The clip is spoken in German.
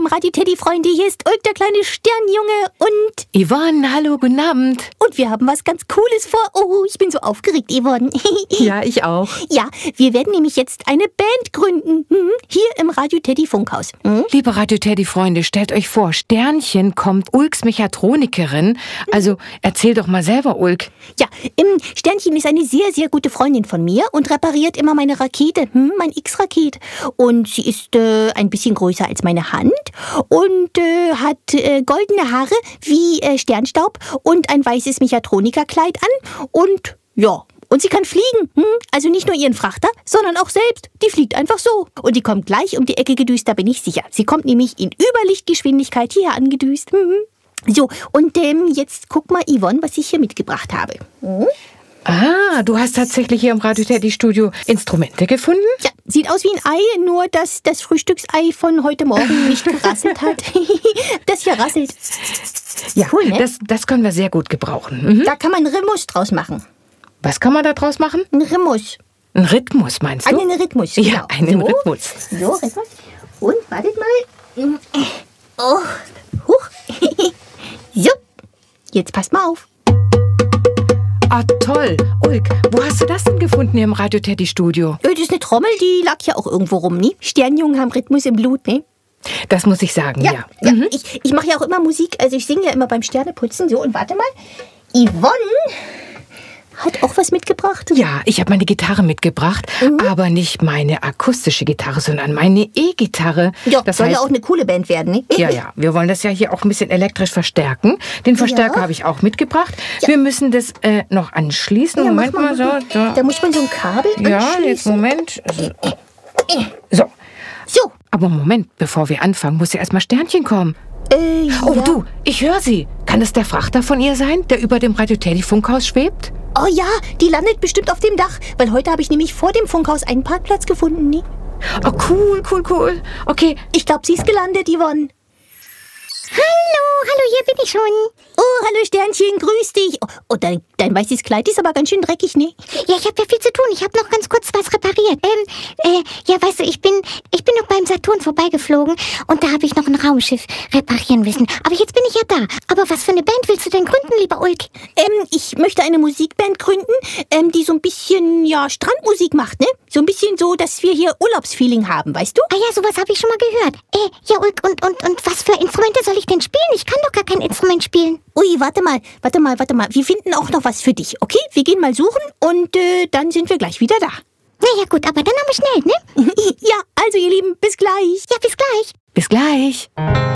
lieben Radio-Teddy-Freunde, hier ist Ulk, der kleine Sternjunge und... Yvonne, hallo, guten Abend. Und wir haben was ganz Cooles vor. Oh, ich bin so aufgeregt, Yvonne. Ja, ich auch. Ja, wir werden nämlich jetzt eine Band gründen. Hier im Radio-Teddy-Funkhaus. Liebe Radio-Teddy-Freunde, stellt euch vor, Sternchen kommt Ulks Mechatronikerin. Also, erzähl doch mal selber, Ulk. Ja, Sternchen ist eine sehr, sehr gute Freundin von mir und repariert immer meine Rakete, mein X-Raket. Und sie ist ein bisschen größer als meine Hand und hat goldene Haare wie Sternstaub und ein weißes Mechatronikerkleid an und ja, und sie kann fliegen. Also nicht nur ihren Frachter, sondern auch selbst. Die fliegt einfach so. Und die kommt gleich um die Ecke gedüst, da bin ich sicher. Sie kommt nämlich in Überlichtgeschwindigkeit hierher angedüst. So, und jetzt guck mal, Yvonne, was ich hier mitgebracht habe. Ah, du hast tatsächlich hier im Radio-Teddy-Studio Instrumente gefunden? Ja, sieht aus wie ein Ei, nur dass das Frühstücksei von heute Morgen nicht gerasselt hat. Das hier rasselt. Ja, cool, ne? Das können wir sehr gut gebrauchen. Da kann man Rhythmus draus machen. Was kann man da draus machen? Ein Rhythmus. Ein Rhythmus, meinst du? Einen Rhythmus, genau. Ja, einen Rhythmus. So, Rhythmus. Und, wartet mal. Oh, huch. So, jetzt passt mal auf. Ah, toll. Ulk, wo hast du das denn gefunden hier im Radio-Teddy-Studio? Das ist eine Trommel, die lag ja auch irgendwo rum, ne? Sternjungen haben Rhythmus im Blut, ne? Das muss ich sagen, ja. Ich mache ja auch immer Musik, also ich singe ja immer beim Sterneputzen. So, und warte mal. Yvonne hat auch was mitgebracht. Ja, ich habe meine Gitarre mitgebracht, aber nicht meine akustische Gitarre, sondern meine E-Gitarre. Ja, das soll ja auch eine coole Band werden, ne? Ja, wir wollen das ja hier auch ein bisschen elektrisch verstärken. Den Verstärker habe ich auch mitgebracht. Ja. Wir müssen das noch anschließen. Ja, Moment mal, so. Da muss man so ein Kabel anschließen. Ja, jetzt Moment. So. Aber Moment, bevor wir anfangen, muss ja erstmal Sternchen kommen. Oh, ja. Du, ich höre sie. Kann es der Frachter von ihr sein, der über dem Radio-Teddy-Funkhaus schwebt? Oh ja, die landet bestimmt auf dem Dach, weil heute habe ich nämlich vor dem Funkhaus einen Parkplatz gefunden, ne? Oh, cool. Okay. Ich glaube, sie ist gelandet, Yvonne. Hallo, hier bin ich schon. Oh, hallo Sternchen, grüß dich. Oh, dein weißes Kleid ist aber ganz schön dreckig, ne? Ja, ich habe ja viel zu tun. Ich habe noch ganz kurz was repariert. Ja, weißt du, ich bin noch beim Saturn vorbeigeflogen und da habe ich noch ein Raumschiff reparieren müssen. Aber jetzt bin ich ja da. Aber was für eine Band willst du denn gründen, lieber Ulk? Ich möchte eine Musikband gründen, die so ein bisschen, ja, Strandmusik macht, ne? So ein bisschen so, dass wir hier Urlaubsfeeling haben, weißt du? Ah ja, sowas habe ich schon mal gehört. Ja, Ulk, und was für Instrumente soll ich denn spielen? Ich kann doch gar kein Instrument spielen. Ui, warte mal. Wir finden auch noch was für dich, okay? Wir gehen mal suchen und dann sind wir gleich wieder da. Na ja, gut, aber dann aber schnell, ne? Ja, also ihr Lieben, bis gleich. Ja, bis gleich. Bis gleich.